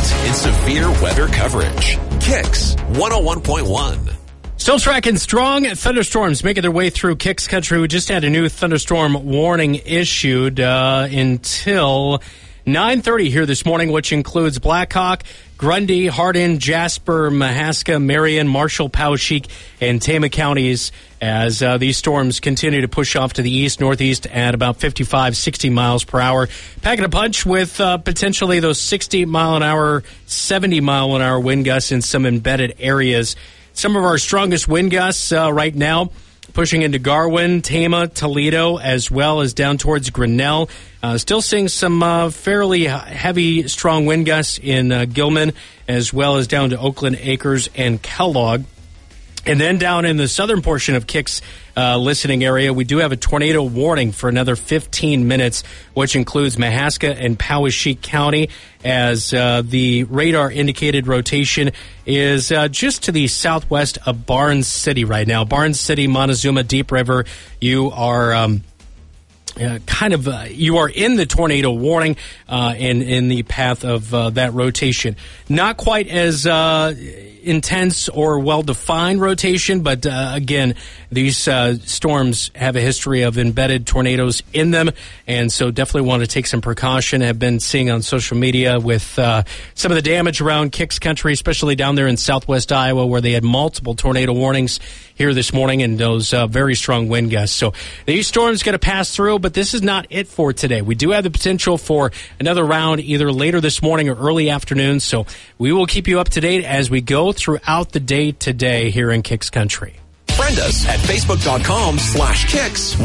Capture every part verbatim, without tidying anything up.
expert in severe weather coverage. Kicks one oh one point one. Still tracking strong thunderstorms making their way through Kicks Country. We just had a new thunderstorm warning issued uh, until nine thirty here this morning, which includes Blackhawk, Grundy, Hardin, Jasper, Mahaska, Marion, Marshall, Poweshiek, and Tama counties as uh, these storms continue to push off to the east, northeast at about fifty-five, sixty miles per hour. Packing a punch with uh, potentially those sixty mile an hour, seventy mile an hour wind gusts in some embedded areas. Some of our strongest wind gusts uh, right now pushing into Garwin, Tama, Toledo, as well as down towards Grinnell. Uh, still seeing some uh, fairly heavy, strong wind gusts in uh, Gilman, as well as down to Oakland Acres and Kellogg. And then down in the southern portion of Kicks uh, listening area, we do have a tornado warning for another fifteen minutes, which includes Mahaska and Poweshiek County, as uh, the radar indicated rotation is uh, just to the southwest of Barnes City right now. Barnes City, Montezuma, Deep River, you are... Um, Uh, kind of, uh, you are in the tornado warning uh, in in the path of uh, that rotation. Not quite as uh, intense or well-defined rotation, but uh, again, these uh, storms have a history of embedded tornadoes in them, and so definitely want to take some precaution. I've been seeing on social media with uh, some of the damage around Kicks Country, especially down there in southwest Iowa, where they had multiple tornado warnings here this morning and those uh, very strong wind gusts. So these storms going to pass through, but this is not it for today. We do have the potential for another round either later this morning or early afternoon, so we will keep you up to date as we go throughout the day today here in Kicks Country. Friend us at facebook.com slash kicks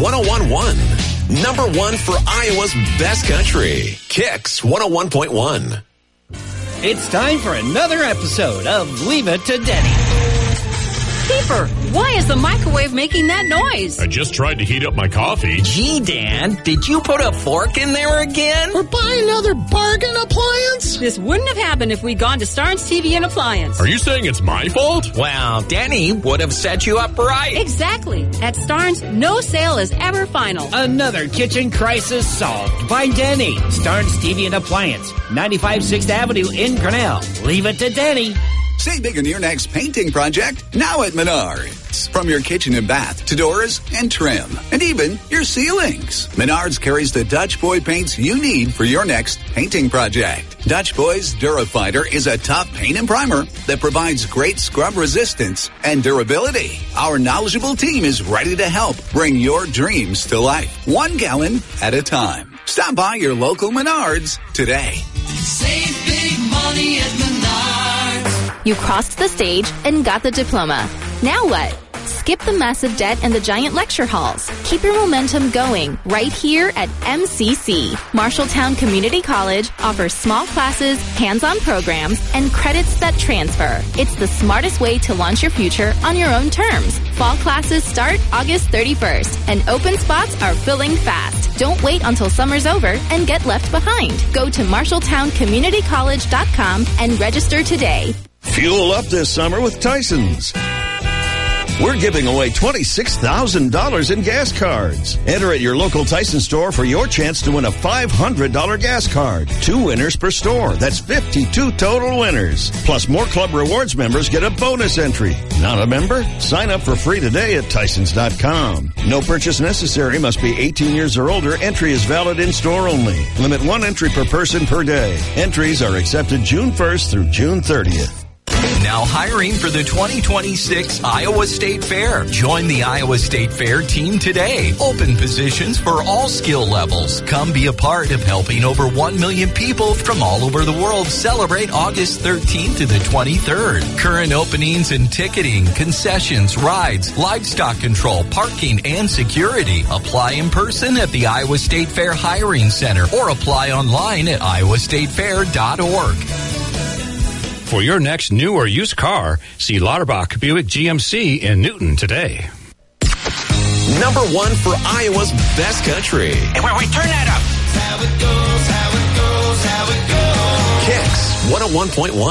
1011. Number one for Iowa's best country. Kicks one oh one point one. It's time for another episode of Leave It to Denny. Keeper, why is the microwave making that noise? I just tried to heat up my coffee. Gee, Dan, did you put a fork in there again? Or buy another bargain appliance? This wouldn't have happened if we'd gone to Starnes T V and Appliance. Are you saying it's my fault? Well, Denny would have set you up right. Exactly. At Starnes, no sale is ever final. Another kitchen crisis solved by Denny. Starnes T V and Appliance, ninety-five sixth Avenue in Grinnell. Leave it to Denny. Save big on your next painting project now at Menards. From your kitchen and bath to doors and trim, and even your ceilings. Menards carries the Dutch Boy paints you need for your next painting project. Dutch Boy's Durafighter is a tough paint and primer that provides great scrub resistance and durability. Our knowledgeable team is ready to help bring your dreams to life, one gallon at a time. Stop by your local Menards today. Save big money at Menards. You crossed the stage and got the diploma. Now what? Skip the massive debt and the giant lecture halls. Keep your momentum going right here at M C C. Marshalltown Community College offers small classes, hands-on programs, and credits that transfer. It's the smartest way to launch your future on your own terms. Fall classes start August thirty-first, and open spots are filling fast. Don't wait until summer's over and get left behind. Go to marshalltown community college dot com and register today. Fuel up this summer with Tyson's. We're giving away twenty-six thousand dollars in gas cards. Enter at your local Tyson store for your chance to win a five hundred dollars gas card. Two winners per store. That's fifty-two total winners. Plus, more Club Rewards members get a bonus entry. Not a member? Sign up for free today at Tysons dot com. No purchase necessary. Must be eighteen years or older. Entry is valid in store only. Limit one entry per person per day. Entries are accepted June first through June thirtieth. Now hiring for the twenty twenty-six Iowa State Fair. Join the Iowa State Fair team today. Open positions for all skill levels. Come be a part of helping over one million people from all over the world celebrate August thirteenth to the twenty-third. Current openings in ticketing, concessions, rides, livestock control, parking, and security. Apply in person at the Iowa State Fair Hiring Center or apply online at iowa state fair dot org. For your next new or used car, see Lauterbach Buick G M C in Newton today. Number one for Iowa's best country. Hey, wait, wait, turn that up. How it goes, how it goes, how it goes. Kicks one oh one point one.